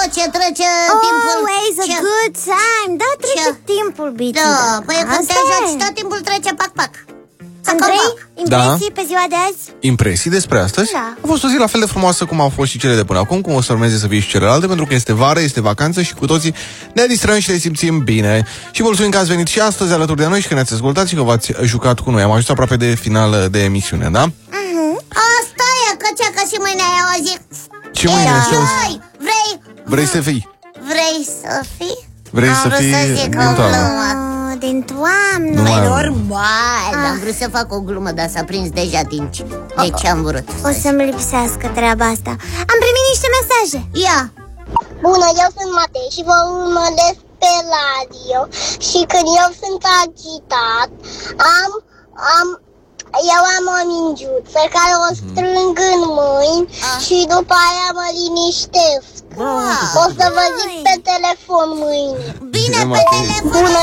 ce trece timpul. Always a good time. Da, trece timpul, Biti. Da, păi când te joci, tot timpul trece pac-pac. Andrei, impresii pe ziua de azi? Impresii despre astăzi? Da. A fost o zi la fel de frumoasă cum au fost și cele de până acum, cum o să urmeze să fie și celelalte, pentru că este vară, este vacanță și cu toții ne distrăm și ne simțim bine. Și mulțumim că ați venit și astăzi alături de noi și că ne-ați ascultat și că v-ați jucat cu noi. Am ajuns aproape de final de emisiune, da? Asta e, că și mâine e o zi. Și mâine Vrei să fii? Vrei să fii? Vrei să fii din toamnă? Din toamnă. Mai normal. Am vrut să fac o glumă, dar s-a prins deja din ce am vrut. O să-mi lipsească treaba asta. Am primit niște mesaje. Ia. Bună, eu sunt Matei și vă urmăresc pe radio. Și când eu sunt agitat, eu am o mingiuță care o strâng în mâini și după aia mă liniștesc. O să vă zic pe telefon mâine. Bine, pe telefon. Bună.